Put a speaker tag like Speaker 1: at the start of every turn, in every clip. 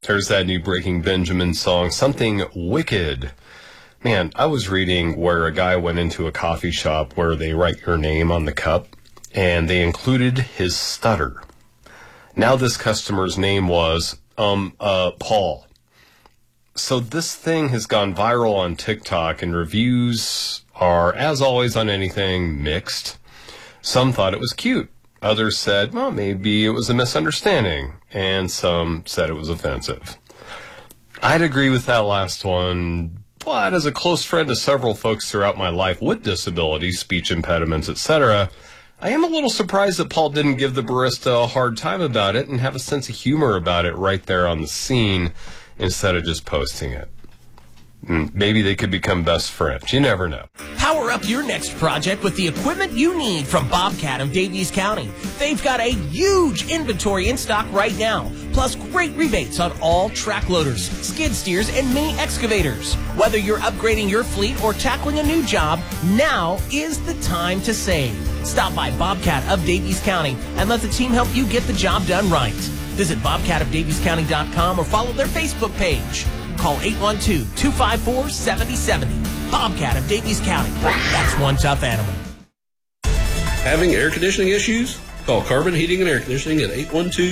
Speaker 1: There's that new Breaking Benjamin song, Something Wicked. Man, I was reading where a guy went into a coffee shop where they write your name on the cup, and they included his stutter. Now this customer's name was, Paul. So this thing has gone viral on TikTok, and reviews are, as always on anything, mixed. Some thought it was cute. Others said, well, maybe it was a misunderstanding. And some said it was offensive. I'd agree with that last one, but as a close friend to several folks throughout my life with disabilities, speech impediments, etc., I am a little surprised that Paul didn't give the barista a hard time about it and have a sense of humor about it right there on the scene instead of just posting it. Maybe they could become best friends. You never know.
Speaker 2: Power up your next project with the equipment you need from Bobcat of Davies County. They've got a huge inventory in stock right now, plus great rebates on all track loaders, skid steers, and mini excavators. Whether you're upgrading your fleet or tackling a new job, now is the time to save. Stop by Bobcat of Davies County and let the team help you get the job done right. Visit bobcatofdaviescounty.com or follow their Facebook page. Call 812-254-7070. Bobcat of Davies County. That's one tough animal.
Speaker 3: Having air conditioning issues? Call Carbon Heating and Air Conditioning at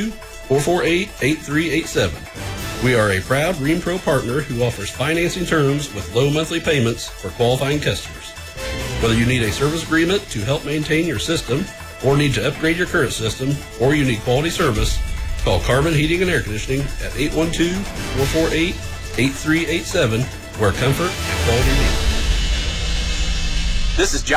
Speaker 3: 812-448-8387. We are a proud ReamPro partner who offers financing terms with low monthly payments for qualifying customers. Whether you need a service agreement to help maintain your system, or need to upgrade your current system, or you need quality service, call Carbon Heating and Air Conditioning at 812-448-8387, where comfort and quality meet.
Speaker 4: This is John.